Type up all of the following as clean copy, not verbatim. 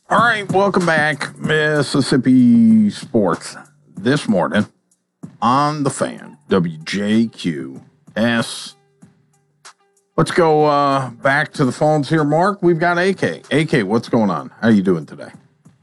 All right, welcome back, Mississippi Sports. This morning on the Fan, WJQS. Let's go back to the phones here, Mark. We've got AK. AK, what's going on? How are you doing today?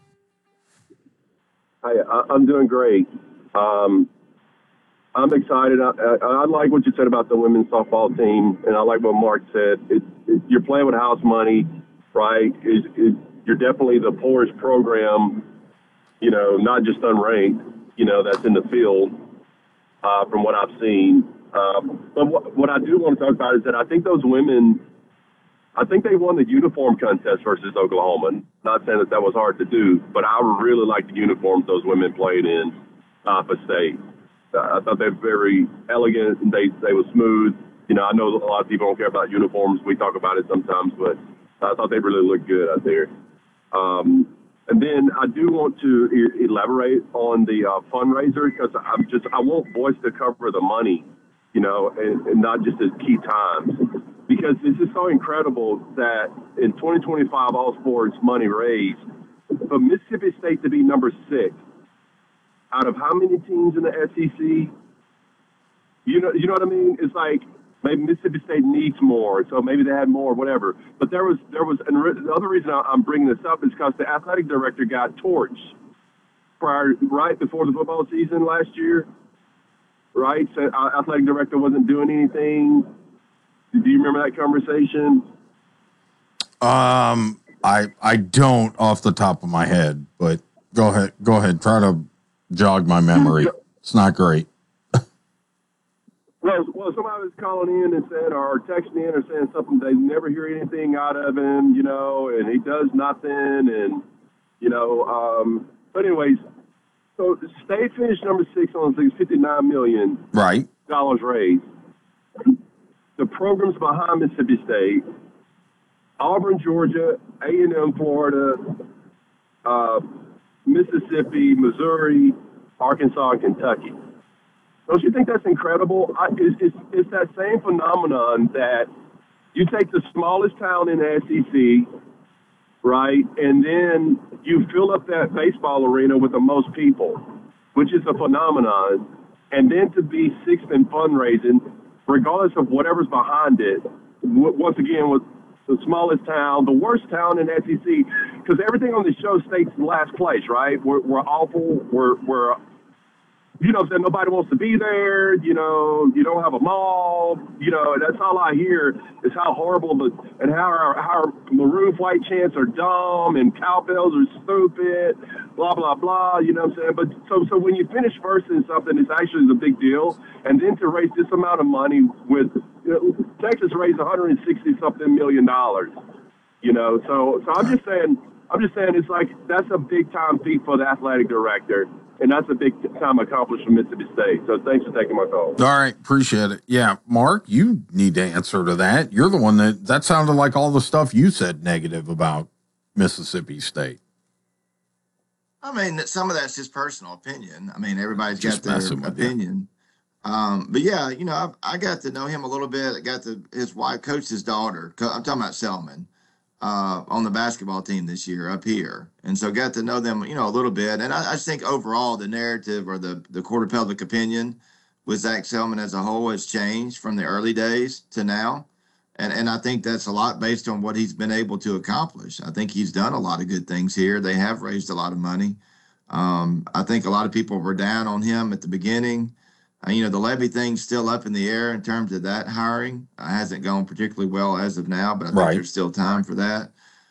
Hi, I'm doing great. I'm excited. I like what you said about the women's softball team, and I like what Mark said. You're playing with house money, right? You're definitely the poorest program, not just unranked, that's in the field from what I've seen. But what I do want to talk about is that I think those women, I think they won the uniform contest versus Oklahoma. Not saying that was hard to do, but I really like the uniforms those women played in for state. I thought they were very elegant and they were smooth. I know a lot of people don't care about uniforms. We talk about it sometimes, but I thought they really looked good out there. And then I do want to elaborate on the fundraiser because I want Voice to cover the money, and not just at key times. Because it's just so incredible that in 2025 all sports money raised, for Mississippi State to be number 6 out of how many teams in the SEC? You know what I mean? It's like maybe Mississippi State needs more, so maybe they had more, whatever. But there was, and the other reason I'm bringing this up is because the athletic director got torched right before the football season last year, right? So athletic director wasn't doing anything. Do you remember that conversation? I don't off the top of my head, but go ahead. Try to jog my memory. It's not great. Well, somebody was calling in and saying, or texting in or saying something, they never hear anything out of him, and he does nothing, and, but anyways, so the state finished number 6 on $59 million raised. The programs behind Mississippi State, Auburn, Georgia, A&M, Florida, Mississippi, Missouri, Arkansas, and Kentucky. Don't you think that's incredible? It's that same phenomenon that you take the smallest town in the SEC, right, and then you fill up that baseball arena with the most people, which is a phenomenon, and then to be 6th in fundraising, regardless of whatever's behind it, once again, with the smallest town, the worst town in the SEC, because everything on the show states last place, right? We're awful. We're nobody wants to be there. You don't have a mall. That's all I hear is how horrible and how our maroon flight chants are dumb and cowbells are stupid, blah, blah, blah. You know what I'm saying? But so when you finish first in something, it's actually a big deal. And then to raise this amount of money with Texas raised $160-something million. So I'm just saying it's like that's a big time feat for the athletic director. And that's a big-time accomplishment for Mississippi State. So thanks for taking my call. All right, appreciate it. Yeah, Mark, you need to answer to that. You're the one that sounded like all the stuff you said negative about Mississippi State. I mean, some of that's just personal opinion. I mean, everybody's got their opinion. But, yeah, I got to know him a little bit. I got to his wife, coached his daughter. I'm talking about Selman. On the basketball team this year up here. And so got to know them, a little bit. And I just think overall the narrative or the quarter public opinion with Zach Selman as a whole has changed from the early days to now. And I think that's a lot based on what he's been able to accomplish. I think he's done a lot of good things here. They have raised a lot of money. I think a lot of people were down on him at the beginning. The levy thing's still up in the air in terms of that hiring. Hasn't gone particularly well as of now, but I think there's still time for that.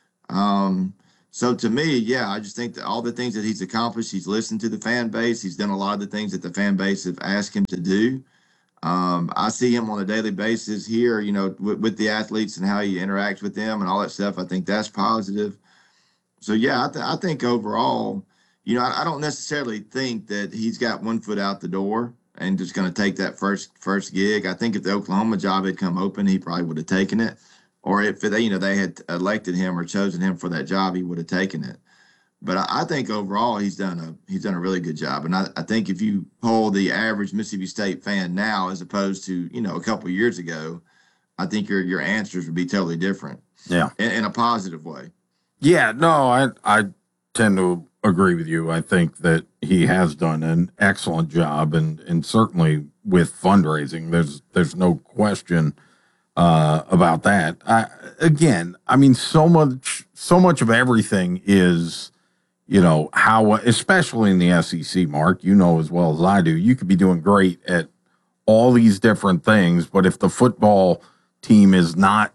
So to me, yeah, I just think that all the things that he's accomplished, he's listened to the fan base. He's done a lot of the things that the fan base have asked him to do. I see him on a daily basis here, with the athletes and how he interacts with them and all that stuff. I think that's positive. So, yeah, I think overall, I don't necessarily think that he's got one foot out the door and just going to take that first gig. I think if the Oklahoma job had come open, he probably would have taken it. Or if they had elected him or chosen him for that job, he would have taken it. But I think overall he's done a really good job. And I think if you poll the average Mississippi State fan now as opposed to a couple of years ago, I think your answers would be totally different. Yeah, in a positive way. Yeah, no, tend to agree with you. I think that he has done an excellent job, and certainly with fundraising, there's no question about that. I mean, so much of everything is, how, especially in the SEC, Mark, as well as I do, you could be doing great at all these different things, but if the football team is not,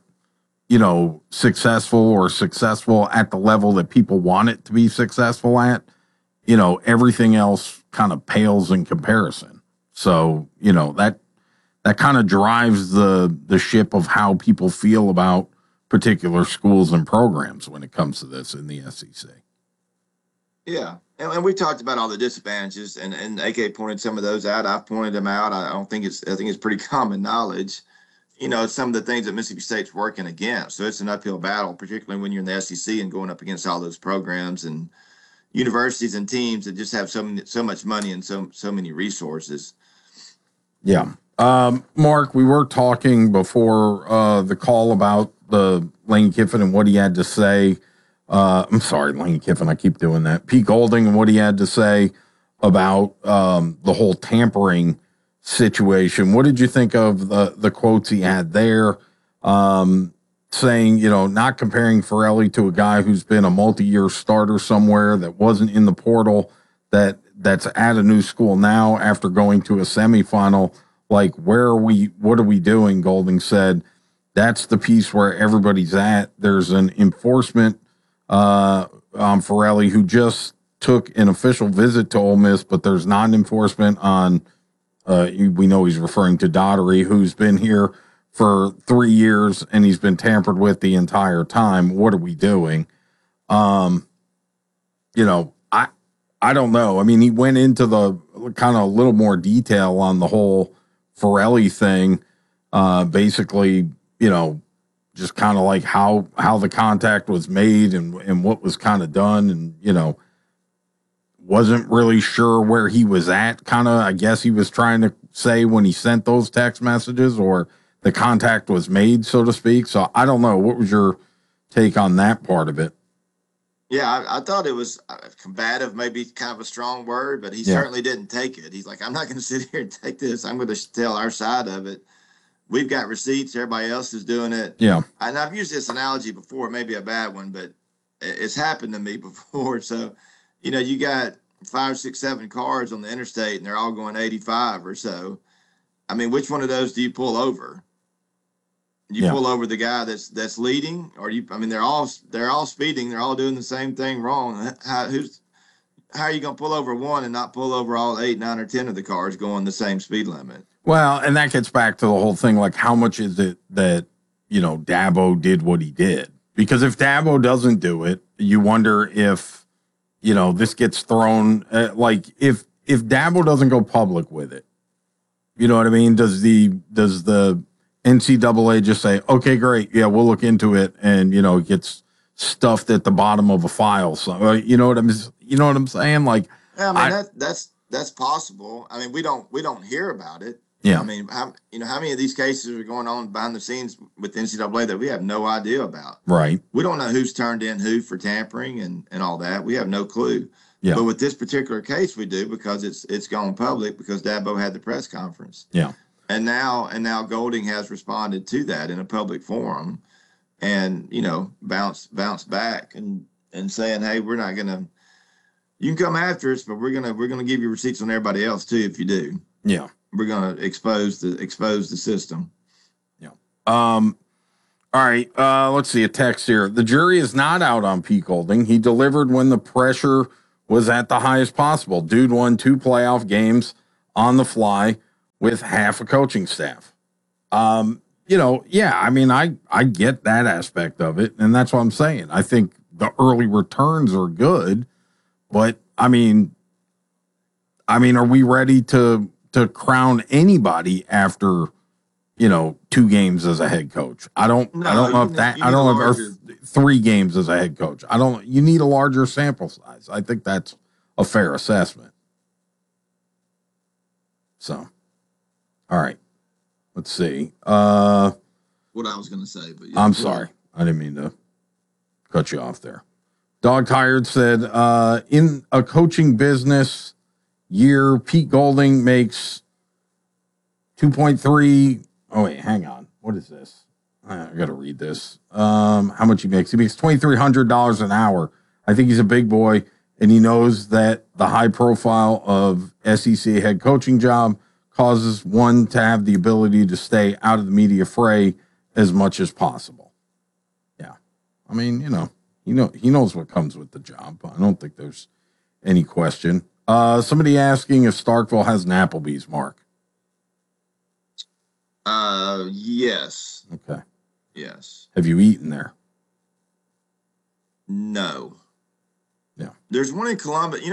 successful at the level that people want it to be successful at, everything else kind of pales in comparison. So, that kind of drives the ship of how people feel about particular schools and programs when it comes to this in the SEC. Yeah. And we talked about all the disadvantages, and AK pointed some of those out. I've pointed them out. I think it's pretty common knowledge. Some of the things that Mississippi State's working against. So it's an uphill battle, particularly when you're in the SEC and going up against all those programs and universities and teams that just have so much money and so many resources. Yeah. Mark, we were talking before the call about the Lane Kiffin and what he had to say. I'm sorry, Lane Kiffin. I keep doing that. Pete Golding and what he had to say about the whole tampering situation. What did you think of the quotes he had there? Saying, not comparing Ferrelli to a guy who's been a multi-year starter somewhere that wasn't in the portal, that's at a new school now after going to a semifinal. Like, what are we doing? Golding said, that's the piece where everybody's at. There's an enforcement on Ferrelli who just took an official visit to Ole Miss, but there's not an enforcement on, we know he's referring to Daugherty, who's been here for 3 years and he's been tampered with the entire time. What are we doing? I don't know. I mean, he went into the kind of a little more detail on the whole Ferrelli thing, basically, just kind of like how the contact was made and what was kind of done, and, wasn't really sure where he was at. Kind of, I guess he was trying to say when he sent those text messages or the contact was made, so to speak. So I don't know. What was your take on that part of it? Yeah, I thought it was combative, maybe kind of a strong word, but he certainly didn't take it. He's like, I'm not going to sit here and take this. I'm going to tell our side of it. We've got receipts. Everybody else is doing it. Yeah. And I've used this analogy before, maybe a bad one, but it's happened to me before. So, you got 5, 6, 7 cars on the interstate and they're all going 85 or so. I mean, which one of those do you pull over? You pull over the guy that's leading, or they're all speeding. They're all doing the same thing wrong. How are you going to pull over one and not pull over all 8, 9, or 10 of the cars going the same speed limit? Well, and that gets back to the whole thing. Like, how much is it that, Dabo did what he did? Because if Dabo doesn't do it, you wonder if, this gets thrown, like if Dabo doesn't go public with it, you know what I mean? Does the NCAA just say, okay, great, yeah, we'll look into it, and it gets stuffed at the bottom of a file? So you know what I'm saying? Like, yeah, that's possible. I mean, we don't hear about it. Yeah. I mean, how many of these cases are going on behind the scenes with NCAA that we have no idea about? Right. We don't know who's turned in who for tampering and all that. We have no clue. Yeah. But with this particular case, we do, because it's gone public because Dabo had the press conference. Yeah. And now Golding has responded to that in a public forum, and bounce back and saying, hey, we're not gonna. You can come after us, but we're gonna give you receipts on everybody else too if you do. Yeah. We're gonna expose the system. Yeah. All right. Let's see a text here. The jury is not out on Pete Golding. He delivered when the pressure was at the highest possible. Dude won 2 playoff games on the fly with half a coaching staff. Yeah, I mean, I get that aspect of it, and that's what I'm saying. I think the early returns are good, but I mean, are we ready to crown anybody after 2 games as a head coach? I don't know if that. I don't know if 3 games as a head coach. You need a larger sample size. I think that's a fair assessment. So. All right. Let's see. What I was going to say, but I'm sorry. I didn't mean to cut you off there. Dog Tired said, in a coaching business year, Pete Golding makes 2.3. Oh, wait, hang on. What is this? I got to read this. How much he makes? He makes $2,300 an hour. I think he's a big boy, and he knows that the high profile of SEC head coaching job causes one to have the ability to stay out of the media fray as much as possible. Yeah. I mean, he knows what comes with the job. I don't think there's any question. Somebody asking if Starkville has an Applebee's, Mark. Yes. Okay. Yes. Have you eaten there? No. Yeah. There's one in Columbus.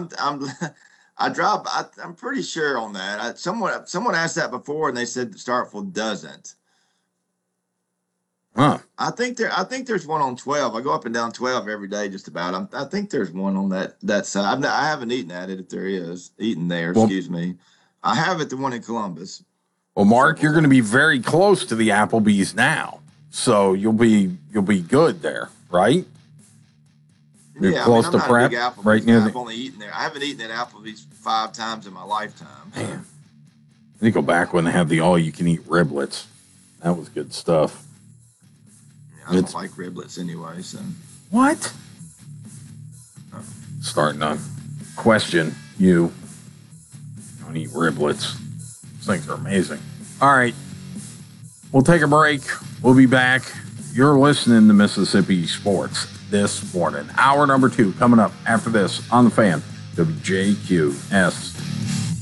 I'm pretty sure on that. Someone asked that before, and they said Starkville doesn't. Huh. I think there's one on 12. I go up and down 12 every day, just about. I think there's one on that side. I haven't eaten at it. If there is eaten there, excuse me. I have it. The one in Columbus. Well, Mark, you're going to be very close to the Applebee's now, so you'll be good there, right? You're close to prep, right near. I've only eaten there. I haven't eaten at Applebee's 5 times in my lifetime. Man, I think go back when they had the all-you-can-eat riblets. That was good stuff. I don't like riblets anyway, so. What? Oh. Starting to question you. I don't eat riblets. These things are amazing. All right. We'll take a break. We'll be back. You're listening to Mississippi Sports this morning. Hour number 2 coming up after this on the Fan. WJQS.